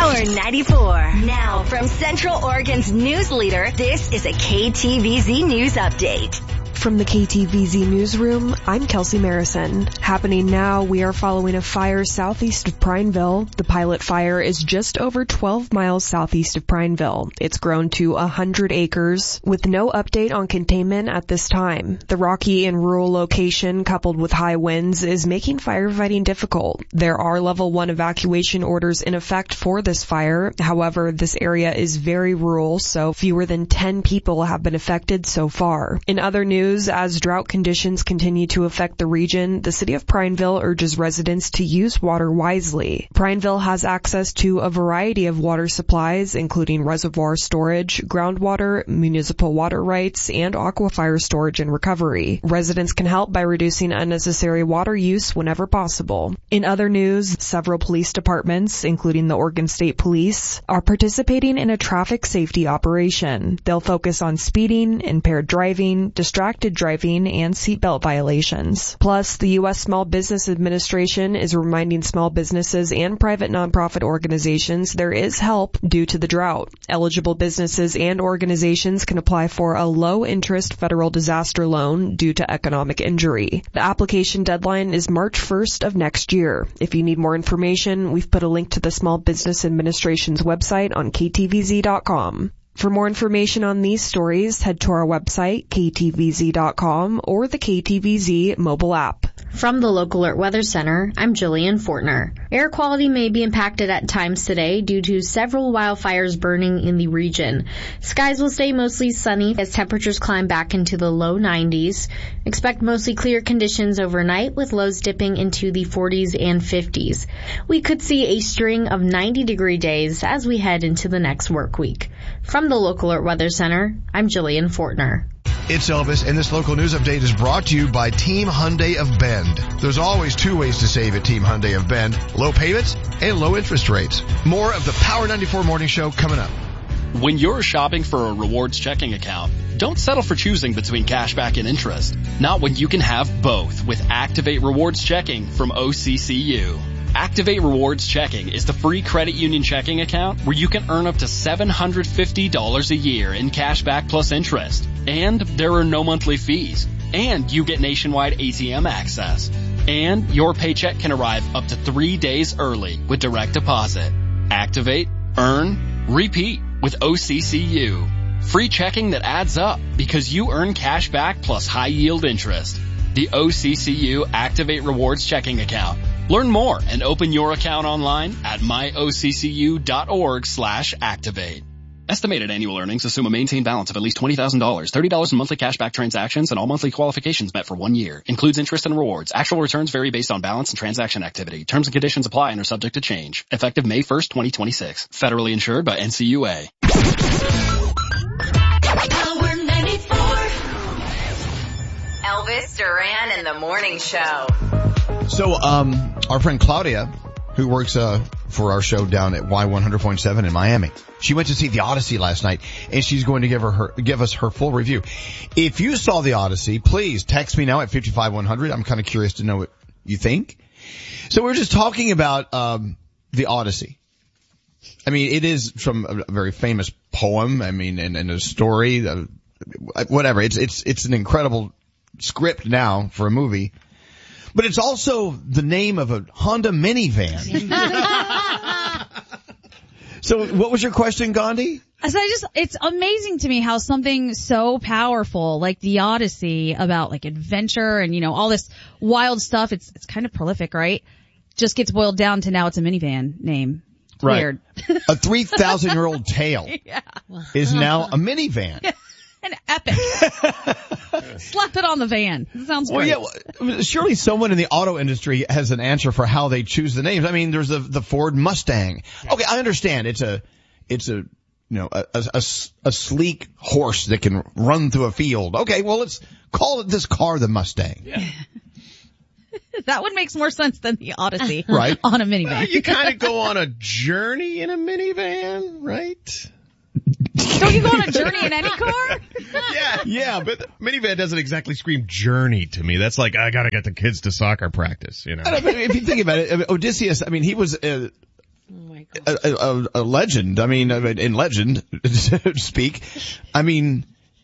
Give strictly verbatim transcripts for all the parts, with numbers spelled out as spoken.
Power ninety-four. Now from Central Oregon's news leader, this is a K T V Z News Update. From the K T V Z Newsroom, I'm Kelsey Marison. Happening now, we are following a fire southeast of Prineville. The pilot fire is just over twelve miles southeast of Prineville. It's grown to one hundred acres, with no update on containment at this time. The rocky and rural location, coupled with high winds, is making firefighting difficult. There are level one evacuation orders in effect for this fire. However, this area is very rural, so fewer than ten people have been affected so far. In other news, as drought conditions continue to affect the region, the city of Prineville urges residents to use water wisely. Prineville has access to a variety of water supplies, including reservoir storage, groundwater, municipal water rights, and aquifer storage and recovery. Residents can help by reducing unnecessary water use whenever possible. In other news, several police departments, including the Oregon State Police, are participating in a traffic safety operation. They'll focus on speeding, impaired driving, distracted driving, and seatbelt violations. Plus, the U S Small Business Administration is reminding small businesses and private nonprofit organizations there is help due to the drought. Eligible businesses and organizations can apply for a low-interest federal disaster loan due to economic injury. The application deadline is March first of next year. If you need more information, we've put a link to the Small Business Administration's website on K T V Z dot com. For more information on these stories, head to our website, K T V Z dot com, or the K T V Z mobile app. From the Local Alert Weather Center, I'm Jillian Fortner. Air quality may be impacted at times today due to several wildfires burning in the region. Skies will stay mostly sunny as temperatures climb back into the low nineties. Expect mostly clear conditions overnight with lows dipping into the forties and fifties. We could see a string of ninety degree days as we head into the next work week. From the Local Alert Weather Center, I'm Jillian Fortner. It's Elvis, and this local news update is brought to you by Team Hyundai of Bend. There's always two ways to save at Team Hyundai of Bend: low payments and low interest rates. More of the Power ninety-four Morning Show coming up. When you're shopping for a rewards checking account, don't settle for choosing between cashback and interest. Not when you can have both with Activate Rewards Checking from O C C U. Activate Rewards Checking is the free credit union checking account where you can earn up to seven hundred fifty dollars a year in cashback plus interest. And there are no monthly fees. And you get nationwide A T M access. And your paycheck can arrive up to three days early with direct deposit. Activate, earn, repeat with O C C U. Free checking that adds up because you earn cashback plus high yield interest. The O C C U Activate Rewards Checking Account. Learn more and open your account online at my O C C U dot org slash activate. Estimated annual earnings assume a maintained balance of at least twenty thousand dollars, thirty dollars in monthly cashback transactions, and all monthly qualifications met for one year. Includes interest and rewards. Actual returns vary based on balance and transaction activity. Terms and conditions apply and are subject to change. Effective May first, twenty twenty-six. Federally insured by N C U A. Power ninety-four. Elvis Duran and the Morning Show. So, um, our friend Claudia, who works, uh, for our show down at Y one hundred point seven in Miami, she went to see The Odyssey last night, and she's going to give her, her give us her full review. If you saw The Odyssey, please text me now at five five one hundred. I'm kind of curious to know what you think. So we're just talking about, um, The Odyssey. I mean, it is from a very famous poem. I mean, and, and a story, uh, whatever. It's, it's, it's an incredible script now for a movie. But it's also the name of a Honda minivan. So what was your question, Gandhi? So I just, it's amazing to me how something so powerful like The Odyssey about like adventure and, you know, all this wild stuff, it's, it's kind of prolific, right? Just gets boiled down to now it's a minivan name. Right. Weird. A three thousand year old tale yeah. is now a minivan. An epic. Slap it on the van. It sounds well, great. Yeah, surely someone in the auto industry has an answer for how they choose the names. I mean, there's the, the Ford Mustang. Okay, I understand. It's a, it's a, you know, a, a, a, a sleek horse that can run through a field. Okay, well, let's call it this car the Mustang. Yeah. That would make more sense than The Odyssey. Right. On a minivan. Well, you kind of go on a journey in a minivan, right? Don't you go on a journey in any car? Yeah, yeah, but minivan doesn't exactly scream journey to me. That's like, I gotta get the kids to soccer practice, you know. I know, but if you think about it, Odysseus, I mean, he was, uh, Oh my God. A, a, a legend. I mean, in legend speak. I mean,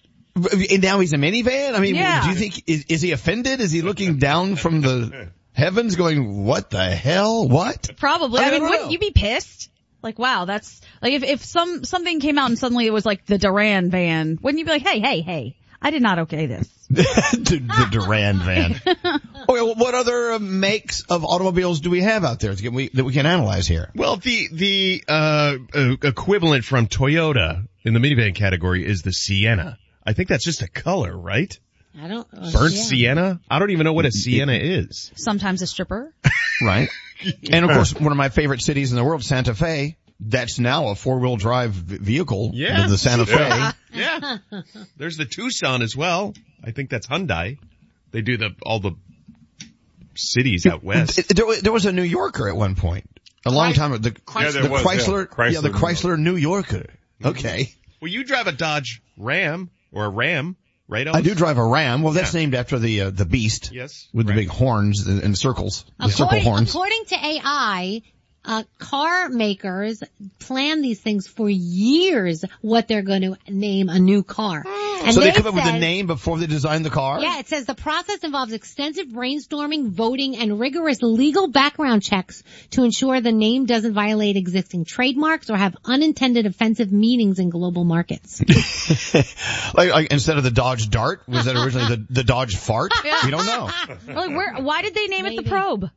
and now he's a minivan? I mean, Yeah. do you think, is, is he offended? Is he looking down from the heavens going, what the hell? What? Probably. I, I mean, don't wouldn't know. you be pissed? Like, wow, that's, like, if, if some, something came out and suddenly it was like the Duran van, wouldn't you be like, hey, hey, hey, I did not okay this? the, the Duran van. Okay, well, what other uh, makes of automobiles do we have out there that we, that we can analyze here? Well, the the uh, uh equivalent from Toyota in the minivan category is the Sienna. I think that's just a color, right? I don't. Uh, Burnt yeah. Sienna? I don't even know what a Sienna is. Sometimes a stripper. Right. And of course, one of my favorite cities in the world, Santa Fe. That's now a four-wheel drive v- vehicle. Yeah. The, the Santa Fe. Yeah. yeah. There's the Tucson as well. I think that's Hyundai. They do the all the cities out west. There, was- there was a New Yorker at one point. A long time ago. The, Yeah, there the was, Chrysler, yeah. Chrysler yeah, the New Chrysler New Yorker. Okay. Well, you drive a Dodge Ram or a Ram, right? I Elvis? do drive a Ram. Well, that's Yeah. named after the, uh, the beast. Yes. With Ram. the big horns and, and circles. The circle According, horns. according to A I, uh, car makers plan these things for years what they're going to name a new car. And So they come up with said- the name before they design the car? Yeah, it says the process involves extensive brainstorming, voting, and rigorous legal background checks to ensure the name doesn't violate existing trademarks or have unintended offensive meanings in global markets. like, like instead of the Dodge Dart, was that originally the, the Dodge Fart? Yeah. You don't know. Like, where, why did they name it Maybe. the Probe?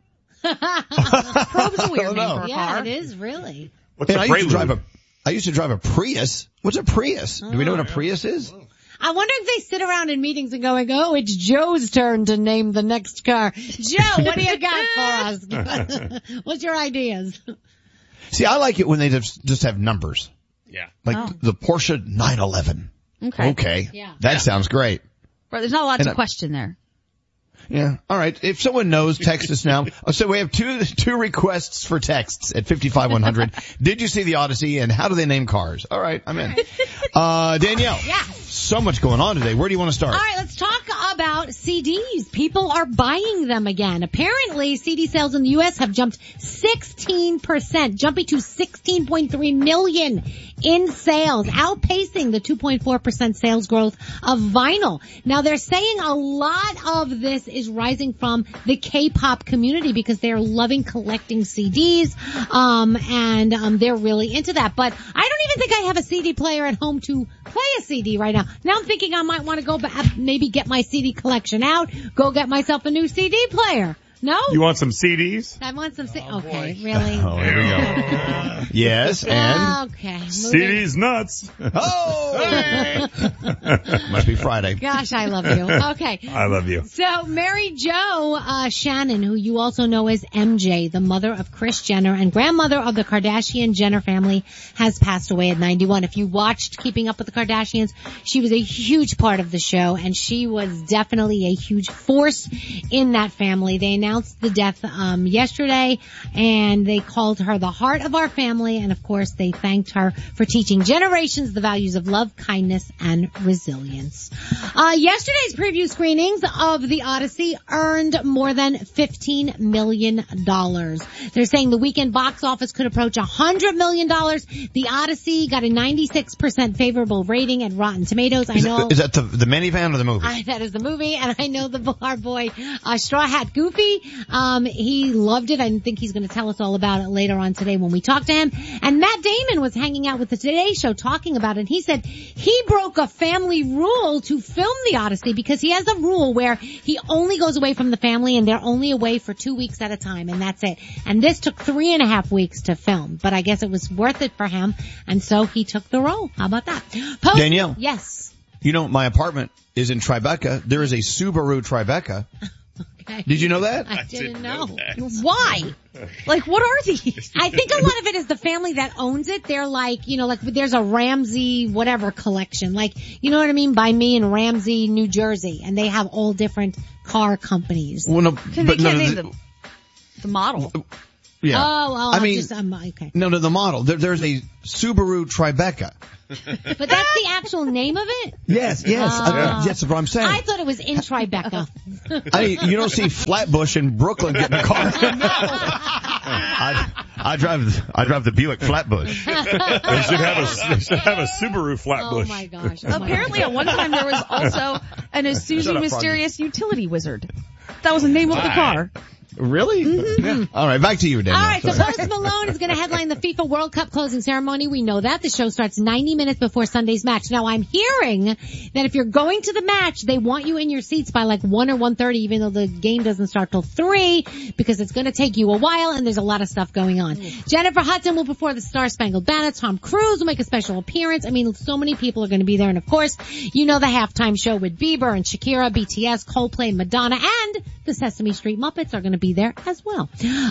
Probe's a weird I don't name know. for a Yeah, car. it is really. What's And a I used to prelude? drive a, I used to drive a Prius. What's a Prius? Do we know what a Prius is? I wonder if they sit around in meetings and going, oh, it's Joe's turn to name the next car. Joe, what do you got for us? What's your ideas? See, I like it when they just, just have numbers. Yeah. Like Oh. the Porsche nine eleven. Okay. Okay. Yeah. That sounds great. Right, there's not a lot And to I- question there. Yeah. All right. If someone knows, text us now. So we have two two requests for texts at fifty-five one hundred. Did you see the Odyssey and how do they name cars? All right. I'm in. Uh, Danielle. Yes. So much going on today. Where do you want to start? All right, let's talk about C Ds. People are buying them again. Apparently, C D sales in the U S have jumped sixteen percent, jumping to sixteen point three million in sales, outpacing the two point four percent sales growth of vinyl. Now, they're saying a lot of this is rising from the K-pop community because they're loving collecting C Ds, um, and um, they're really into that. But I don't even think I have a C D player at home to play a C D right now. Now I'm thinking I might want to go back, maybe get my C D collection out, go get myself a new C D player. No? You want some C Ds? I want some C- okay, really? Oh, here we go. Yes, and Okay. moving- C Ds nuts. oh, must be Friday. Gosh, I love you. Okay. I love you. So Mary Jo uh, Shannon, who you also know as M J, the mother of Kris Jenner and grandmother of the Kardashian-Jenner family, has passed away at ninety-one. If you watched Keeping Up with the Kardashians, she was a huge part of the show, and she was definitely a huge force in that family. They announced the death um yesterday, and they called her the heart of our family, and of course they thanked her for teaching generations the values of love, kindness, and resilience. Uh yesterday's preview screenings of the Odyssey earned more than fifteen million dollars. They're saying the weekend box office could approach one hundred million dollars. The Odyssey got a ninety-six percent favorable rating at Rotten Tomatoes. I Is, know. that, is that the, the minivan or the movie? I, that is the movie, and I know the our boy uh, Straw Hat Goofy. Um, he loved it. I think he's going to tell us all about it later on today when we talk to him. And Matt Damon was hanging out with the Today Show talking about it. He said he broke a family rule to film the Odyssey because he has a rule where he only goes away from the family and they're only away for two weeks at a time, and that's it. And this took three and a half weeks to film, but I guess it was worth it for him, and so he took the role. How about that? Post- Danielle. Yes. You know, my apartment is in Tribeca. There is a Subaru Tribeca. Okay. Did you know that? I didn't know. Why? Like, what are these? I think a lot of it is the family that owns it. They're like, you know, like there's a Ramsey whatever collection. Like, you know what I mean? By me in Ramsey, New Jersey. And they have all different car companies. Well, no, Can but they no, can't no, name the- the, the model. yeah. Oh, well, I I'm mean, just, um, okay. no, no, the model. There, there's a Subaru Tribeca. But that's the actual name of it? Yes, yes, Oh. uh, that's what I'm saying. I thought it was in Tribeca. I, you don't see Flatbush in Brooklyn getting a car. I, I drive, I drive the Buick Flatbush. They should have a, they should have a Subaru Flatbush. Oh my gosh. Oh my Apparently gosh. at one time there was also an Isuzu Shut up, Mysterious Utility Wizard. That was the name of the car. Really? Mm-hmm. Yeah. All right, back to you, Daniel. All right, so Sorry. Post Malone is going to headline the FIFA World Cup closing ceremony. We know that. The show starts ninety minutes before Sunday's match. Now, I'm hearing that if you're going to the match, they want you in your seats by like one or one thirty, even though the game doesn't start till three, because it's going to take you a while and there's a lot of stuff going on. Jennifer Hudson will perform the Star Spangled Banner. Tom Cruise will make a special appearance. I mean, so many people are going to be there. And of course, you know the halftime show with Bieber and Shakira, B T S, Coldplay, Madonna, and the Sesame Street Muppets are going to be there as well.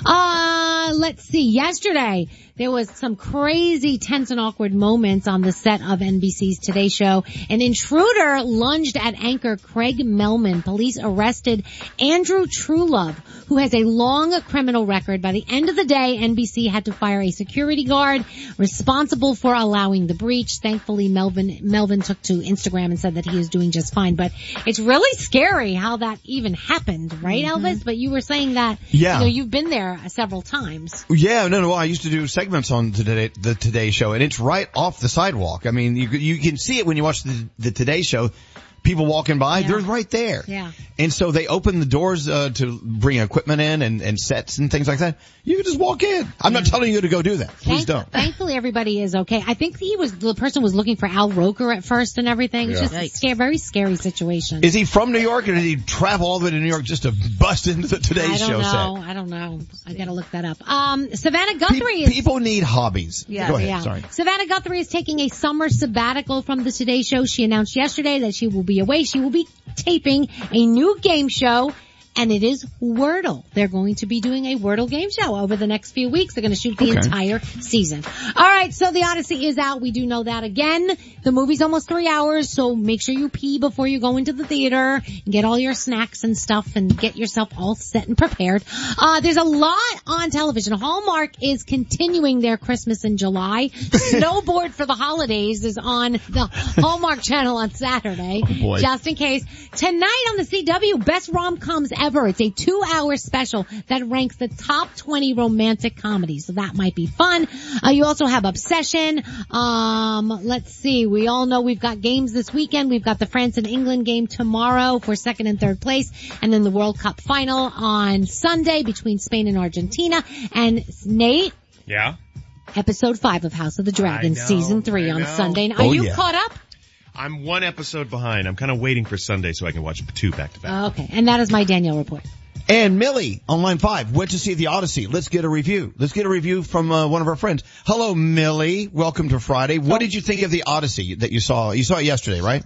Uh, let's see. Yesterday, there was some crazy tense and awkward moments on the set of N B C's Today Show. An intruder lunged at anchor Craig Melman. Police arrested Andrew Truelove, who has a long criminal record. By the end of the day, N B C had to fire a security guard responsible for allowing the breach. Thankfully, Melvin, Melvin took to Instagram and said that he is doing just fine. But it's really scary how that even happened, right, mm-hmm. Elvis? But you were saying that, yeah. you know, you've been there several times. Yeah, no, no, I used to do segments on Today, the Today Show, and it's right off the sidewalk. I mean, you you can see it when you watch the, the Today Show. People walking by, yeah. they're right there. Yeah. And so they open the doors uh, to bring equipment in and, and sets and things like that. You can just walk in. I'm not telling you to go do that. Please Thank, don't. Thankfully, everybody is okay. I think he was the person was looking for Al Roker at first and everything. It's Yeah. just a scary, very scary situation. Is he from New York, or did he travel all the way to New York just to bust into the Today I don't Show know. set? I don't know. I gotta look that up. Um, Savannah Pe- Guthrie is. people need hobbies. Yeah, Go ahead. Yeah. Sorry. Savannah Guthrie is taking a summer sabbatical from the Today Show. She announced yesterday that she will be away. She will be taping a new game show, and it is Wordle. They're going to be doing a Wordle game show over the next few weeks. They're going to shoot the Okay. entire season. All right, so The Odyssey is out. We do know that. Again, the movie's almost three hours, so make sure you pee before you go into the theater and get all your snacks and stuff and get yourself all set and prepared. Uh, there's a lot on television. Hallmark is continuing their Christmas in July. Snowboard for the Holidays is on the Hallmark Channel on Saturday. Oh, boy. Just in case. Tonight on the C W, Best Rom-Coms Ever. It's a two-hour special that ranks the top twenty romantic comedies. So that might be fun. Uh, you also have Obsession. Um, let's see. We all know we've got games this weekend. We've got the France and England game tomorrow for second and third place. And then the World Cup final on Sunday between Spain and Argentina. And Nate, Yeah? episode five of House of the Dragon, I know, season three I on know. Sunday. Are Oh, you yeah. caught up? I'm one episode behind. I'm kind of waiting for Sunday so I can watch two back to back. Okay. And that is my Danielle report. And Millie on line five went to see The Odyssey. Let's get a review. Let's get a review from uh, one of our friends. Hello, Millie. Welcome to Friday. What did you think of The Odyssey that you saw? You saw it yesterday, right?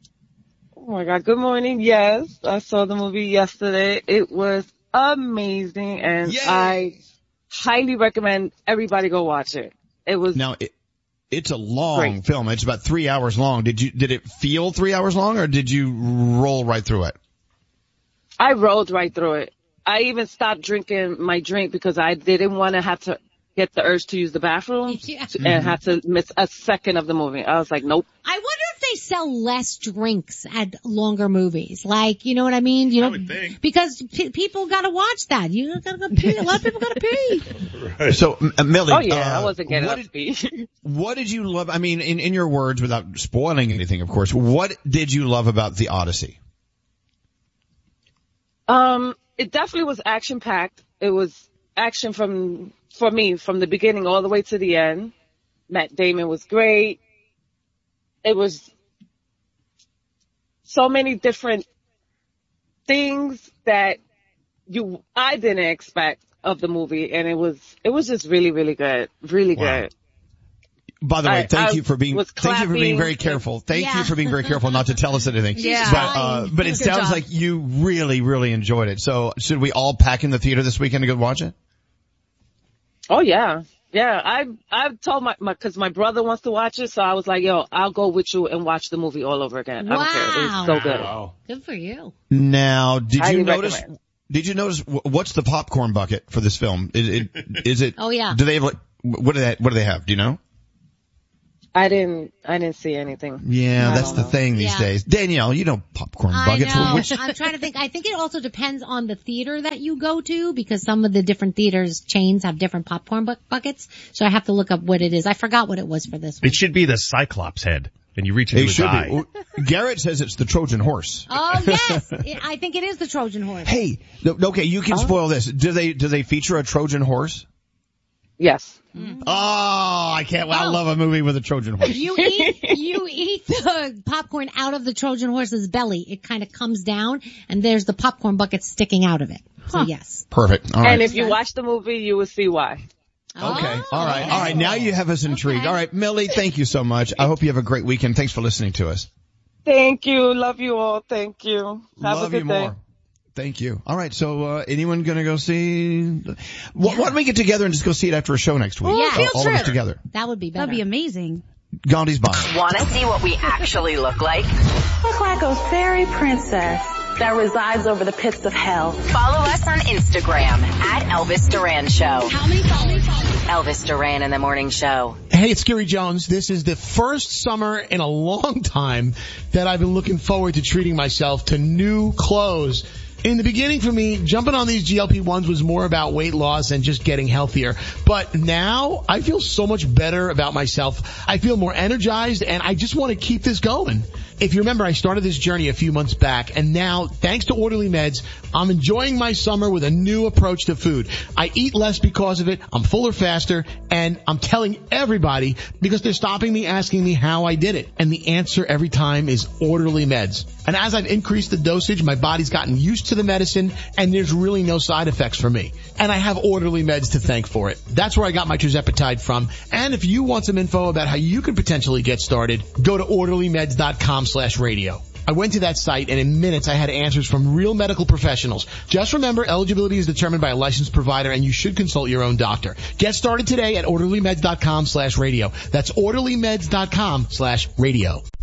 Oh my God. Good morning. Yes, I saw the movie yesterday. It was amazing, and Yay. I highly recommend everybody go watch it. It was Now, it, it's a long Great. film. It's about three hours long. Did you, did it feel three hours long, or did you roll right through it? I rolled right through it. I even stopped drinking my drink because I didn't want to have to get the urge to use the bathroom Yeah. and have to miss a second of the movie. I was like, nope. I wonder if they sell less drinks at longer movies. Like, you know what I mean? You know, I would think. because p- people gotta watch that. You gotta go pee. A lot of people gotta pee. So, uh, Millie. Oh yeah, uh, I wasn't getting what up did, speed. what did you love? I mean, in, in your words, without spoiling anything, of course, what did you love about The Odyssey? Um, it definitely was action packed. It was action from, for me, from the beginning all the way to the end. Matt Damon was great. It was so many different things that you, I didn't expect of the movie, and it was, it was just really, really good. Really Wow. good. By the way, I- thank I you for being was thank you for being clapping. very careful. Thank Yeah. you for being very careful not to tell us anything. Yeah. But uh, but it Good sounds job. like you really really enjoyed it. So should we all pack in the theater this weekend to go watch it? Oh yeah. Yeah, I I told my, my, cause my brother wants to watch it, so I was like, yo, I'll go with you and watch the movie all over again. I don't care. It was so good. Wow. Good for you. Now, did Highly you notice? recommend. Did you notice wh- what's the popcorn bucket for this film? Is it? Is it? Oh, yeah. Do they have like what do they what do they have? Do you know? I didn't, I didn't see anything. Yeah, I that's the don't know. thing these Yeah. days. Danielle, you know popcorn I buckets. know. Which, I'm trying to think. I think it also depends on the theater that you go to because some of the different theaters chains have different popcorn bu- buckets. So I have to look up what it is. I forgot what it was for this one. It should be the Cyclops head, and you reach into it his should eye. be. Well, Garrett says it's the Trojan horse. Oh yes, it, I think it is the Trojan horse. Hey, no- okay, you can spoil this. Do they do they feature a Trojan horse? Yes. Oh, I can't. Well, I Oh. love a movie with a Trojan horse. You eat, you eat the popcorn out of the Trojan horse's belly. It kind of comes down, and there's the popcorn bucket sticking out of it. So yes. Perfect. All right. And if you watch the movie, you will see why. Okay. All right. All right. Now you have us intrigued. Okay. All right, Millie, thank you so much. I hope you have a great weekend. Thanks for listening to us. Thank you. Love you all. Thank you. Have Love a good you day. more. Thank you. All right. So, uh, anyone going to go see? Why, why don't we get together and just go see it after a show next week? Yeah. all, Field all of us trip. together. That would be better. That'd be amazing. Gandhi's bond. Want to see what we actually look like? Look like a fairy princess that resides over the pits of hell. Follow us on Instagram at Elvis Duran Show. How many followers? Elvis Duran in the Morning Show. Hey, it's Gary Jones. This is the first summer in a long time that I've been looking forward to treating myself to new clothes. In the beginning for me, jumping on these G L P ones was more about weight loss and just getting healthier. But now I feel so much better about myself. I feel more energized and I just want to keep this going. If you remember, I started this journey a few months back, and now, thanks to Orderly Meds, I'm enjoying my summer with a new approach to food. I eat less because of it, I'm fuller faster, and I'm telling everybody because they're stopping me asking me how I did it. And the answer every time is Orderly Meds. And as I've increased the dosage, my body's gotten used to the medicine, and there's really no side effects for me. And I have Orderly Meds to thank for it. That's where I got my Trizepatide from. And if you want some info about how you could potentially get started, go to orderly meds dot com slash radio. I went to that site, and in minutes I had answers from real medical professionals. Just remember, eligibility is determined by a licensed provider, and you should consult your own doctor. Get started today at orderly meds dot com slash radio. That's orderly meds dot com slash radio.